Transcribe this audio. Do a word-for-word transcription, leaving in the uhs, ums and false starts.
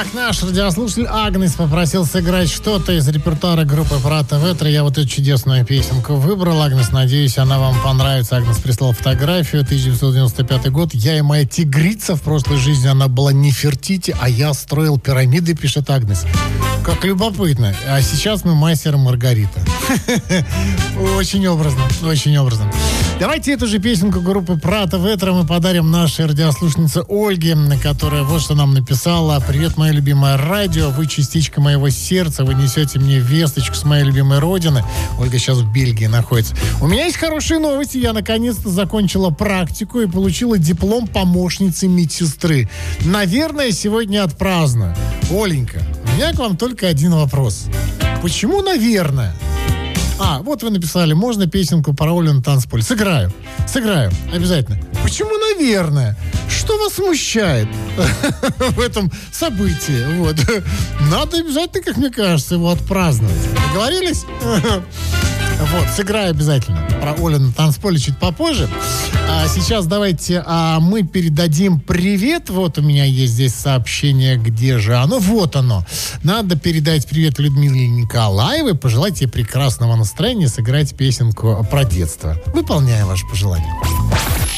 Итак, наш радиослушатель Агнес попросил сыграть что-то из репертуара группы Прата Ветра. Я вот эту чудесную песенку выбрал, Агнес. Надеюсь, она вам понравится. Агнес прислал фотографию. тысяча девятьсот девяносто пятый год. Я и моя тигрица в прошлой жизни, она была Нефертити, а я строил пирамиды, пишет Агнес. Как любопытно. А сейчас мы мастер и Маргарита. Очень образно, очень образно. Давайте эту же песенку группы Прата Ветра мы подарим нашей радиослушнице Ольге, которая вот что нам написала. Привет, мое любимое радио. Вы частичка моего сердца. Вы несете мне весточку с моей любимой родины. Ольга сейчас в Бельгии находится. У меня есть хорошие новости. Я наконец-то закончила практику и получила диплом помощницы медсестры. Наверное, сегодня отпраздную. Оленька, у меня к вам только один вопрос. Почему «наверное»? А, вот вы написали, можно песенку про Олю на танцполе. Сыграю, сыграю, обязательно. Почему «наверное»? Что вас смущает в этом событии? Вот. Надо обязательно, как мне кажется, его отпраздновать. Договорились? Вот, сыграю обязательно про Олю на танцполе чуть попозже. А сейчас давайте а, мы передадим привет. Вот у меня есть здесь сообщение, где же оно? Вот оно. Надо передать привет Людмиле Николаевой, пожелать ей прекрасного настроения, сыграть песенку про детство. Выполняю ваше пожелание.